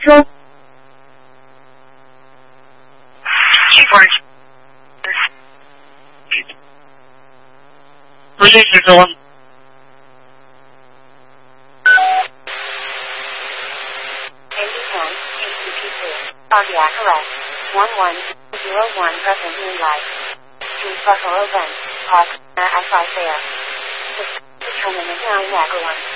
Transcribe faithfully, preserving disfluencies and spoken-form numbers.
说。 Please use one. Cardiac arrest. one one zero one present moonlight. Street Buffalo Bend. Park. I five there. Determinant nine Wagger one.